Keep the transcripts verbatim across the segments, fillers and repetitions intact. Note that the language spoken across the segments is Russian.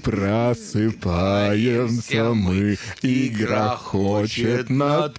Просыпаемся мы, и грохочет над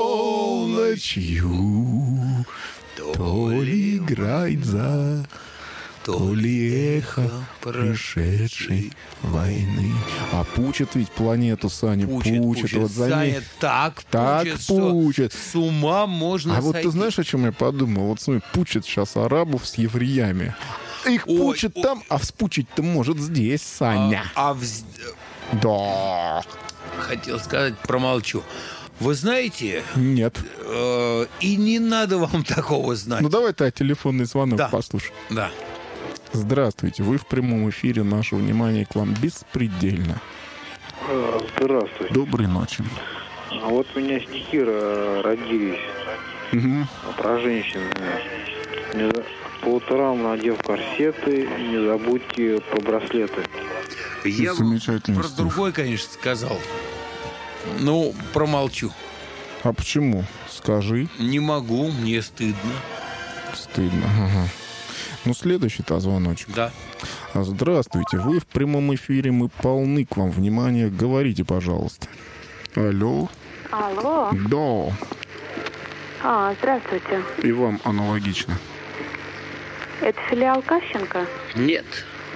полночью. То ли играет за, то ли эхо прошедшей войны. А пучит ведь планету, Саня, пучит. Пучит, пучит. Вот за Саня, ней... так, так пучит, пучит. Что с ума можно А сойти. вот ты знаешь, о чем я подумал? Вот смотри, пучит сейчас арабов с евреями. Их Ой, пучит ой. там, а вспучить-то может здесь, Саня. А, а вз- Да. Хотел сказать, промолчу. Вы знаете, Нет. э, и не надо вам такого знать. Ну давай ты телефонный звонок Да. послушай. Да. Здравствуйте, вы в прямом эфире, наше внимание к вам беспредельно. Здравствуйте. Доброй ночи. А вот у меня стихи ро- родились Угу. про женщин. Не за- По утрам, надев корсеты, не забудьте про браслеты. Я Замечательный про стих. другой, конечно, сказал. Ну, промолчу. А почему? Скажи. Не могу, мне стыдно. Стыдно. Ага. Ну, следующий-то звоночек. Да. А, Здравствуйте, вы в прямом эфире, мы полны к вам. Внимание, говорите, пожалуйста. Алло. Алло. Да. А, здравствуйте. И вам аналогично. Это филиал Кащенко? Нет.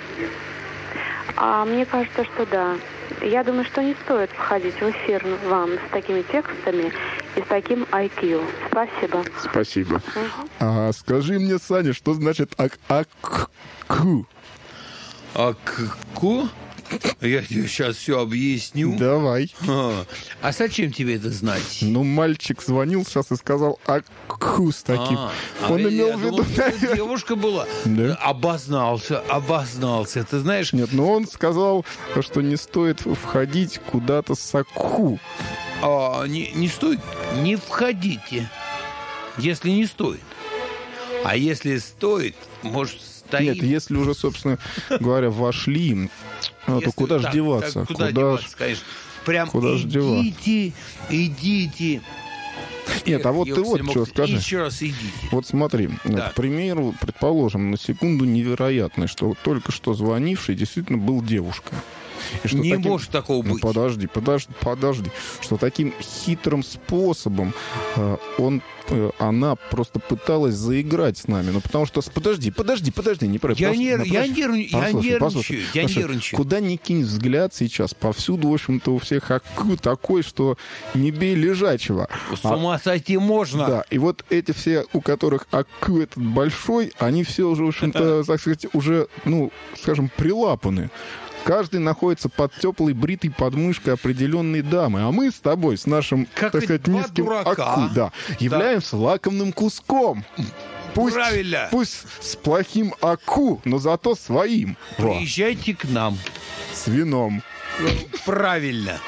А мне кажется, что да. Я думаю, что не стоит входить в эфир вам с такими текстами и с таким ай кью. Спасибо. Спасибо. Мгм. А скажи мне, Саня, что значит ак ак ку? А ку? Я тебе сейчас все объясню. Давай. А, а зачем тебе это знать? Ну, мальчик звонил сейчас и сказал аку с таким. А, Он а имел я в виду... думал, это девушка была. Да. Обознался, обознался. Ты знаешь, Нет, но он сказал, что не стоит входить куда-то с аку. а, не, не стоит, не входите, если не стоит. А если стоит, может, стоит. Нет, если уже, собственно говоря, вошли, а, то Если куда же так, деваться? так куда, ж- деваться, конечно. Прям куда ж деваться? идите, идите. Нет, а вот Эх, ты вот если что мог- скажи. Еще раз идите. Вот смотри, Да. к примеру, предположим, на секунду невероятно, что вот только что звонивший действительно был девушка. И что Не таким- может такого Ну, быть. подожди, подожди, подожди. Что таким хитрым способом э, он, э, она просто пыталась заиграть с нами. Ну, потому что... с- Подожди, подожди, подожди, не про- Я послушай, нер- ну, я подожди. нервничаю, я Послушай, нервничаю, послушай, я послушай, нервничаю. Куда ни кинь взгляд сейчас, повсюду, в общем-то, у всех аку такой, что не бей лежачего. С ума сойти можно. Да, и вот эти все, у которых аку этот большой, они все уже, в общем-то, так сказать, уже, ну, скажем, прилапаны. Каждый находится под теплой бритой подмышкой определенной дамы. А мы с тобой, с нашим, Как так ведь сказать, два низким дурака. аку, да, являемся лакомым куском. Пусть, Правильно. пусть с плохим аку, но зато своим. Во, Приезжайте к нам. с вином. Правильно.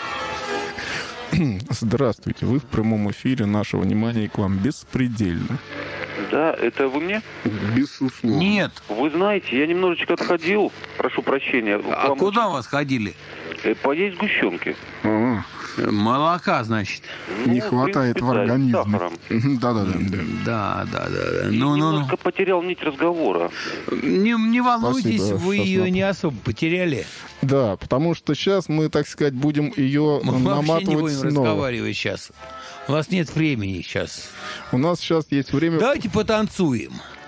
Здравствуйте, вы в прямом эфире. Наше внимание к вам беспредельно. Да, это вы мне? Безусловно. Нет. Вы знаете, я немножечко отходил, прошу прощения. к А вам куда вас ходили? э, поесть сгущенки. А, Молока, значит. не Ну, хватает принципе, в да, с организме. сахаром. Мгм, Да-да-да. Да, да, да. да. И Ну, ну, ну. немножко потерял нить разговора. Не, не волнуйтесь, Спасибо, вы щас ее напомню. не особо потеряли. Да, потому что сейчас мы, так сказать, будем ее Мы вообще не наматывать будем снова. разговаривать сейчас. У нас нет времени сейчас. У нас сейчас есть время... Давайте потанцуем.